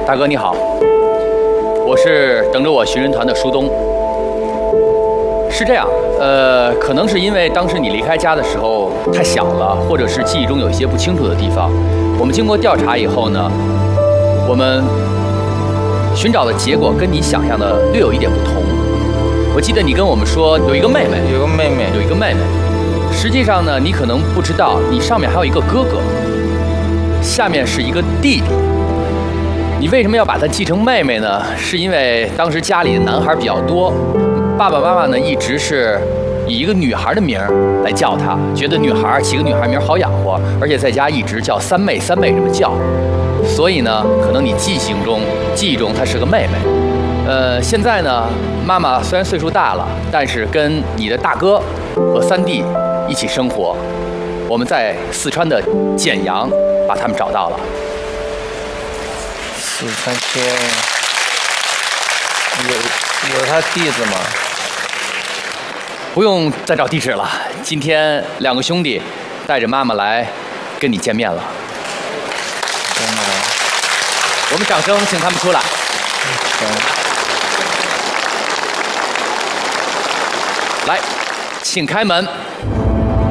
大哥你好，我是等着我寻人团的舒东。是这样，可能是因为当时你离开家的时候太小了，或者是记忆中有一些不清楚的地方。我们经过调查以后呢，我们寻找的结果跟你想象的略有一点不同。我记得你跟我们说有一个妹妹， 有个妹妹， 有一个妹妹。实际上呢，你可能不知道，你上面还有一个哥哥，下面是一个弟弟。你为什么要把她记成妹妹呢？是因为当时家里的男孩比较多，爸爸妈妈呢一直是以一个女孩的名儿来叫她，觉得女孩起个女孩名好养活，而且在家一直叫三妹三妹这么叫，所以呢，可能你记忆中她是个妹妹。现在呢，妈妈虽然岁数大了，但是跟你的大哥和三弟一起生活。我们在四川的简阳把他们找到了。 四川县有他地址吗？ 不用再找地址了，今天两个兄弟带着妈妈来跟你见面了。 真的？ 我们掌声请他们出来。来，请开门。